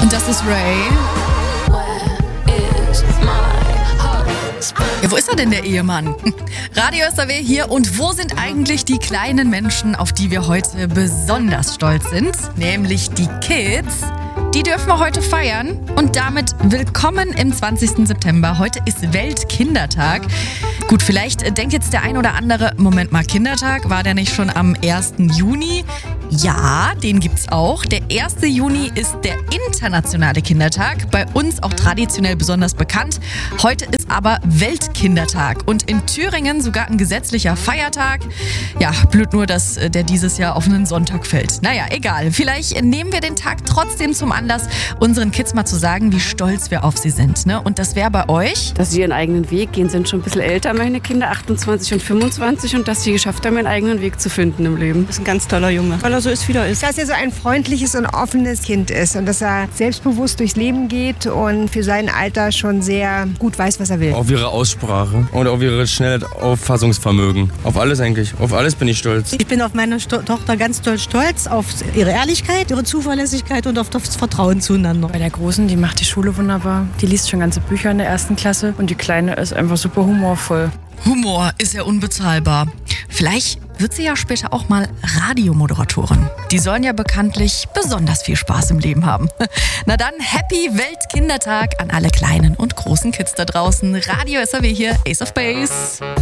Und das ist Ray. Ja, wo ist er denn, der Ehemann? Radio SAW hier. Und wo sind eigentlich die kleinen Menschen, auf die wir heute besonders stolz sind? Nämlich die Kids. Die dürfen wir heute feiern. Und damit willkommen im 20. September. Heute ist Weltkindertag. Gut, vielleicht denkt jetzt der ein oder andere, Moment mal, Kindertag, war der nicht schon am 1. Juni? Ja, den gibt's auch. Der 1. Juni ist der internationale Kindertag, bei uns auch traditionell besonders bekannt. Heute ist aber Weltkindertag und in Thüringen sogar ein gesetzlicher Feiertag. Ja, blöd nur, dass der dieses Jahr auf einen Sonntag fällt. Naja, egal. Vielleicht nehmen wir den Tag trotzdem zum Anlass, unseren Kids mal zu sagen, wie stolz wir auf sie sind. Ne? Und das wäre bei euch? Dass sie ihren eigenen Weg gehen, sind schon ein bisschen älter, meine Kinder, 28 und 25. Und dass sie geschafft haben, ihren eigenen Weg zu finden im Leben. Das ist ein ganz toller Junge, weil er so ist, wie er ist. Dass er so ein freundliches und offenes Kind ist und dass er selbstbewusst durchs Leben geht und für sein Alter schon sehr gut weiß, was er will. Auf ihre Aussprache und auf ihre schnelle Auffassungsvermögen. Auf alles eigentlich. Auf alles bin ich stolz. Ich bin auf meine Tochter ganz doll stolz, auf ihre Ehrlichkeit, ihre Zuverlässigkeit und auf das Vertrauen zueinander. Bei der Großen, die macht die Schule wunderbar. Die liest schon ganze Bücher in der 1. Klasse und die Kleine ist einfach super humorvoll. Humor ist ja unbezahlbar. Vielleicht wird sie ja später auch mal Radiomoderatorin. Die sollen ja bekanntlich besonders viel Spaß im Leben haben. Na dann, Happy Weltkindertag an alle kleinen und großen Kids da draußen. Radio SAW hier, Ace of Base.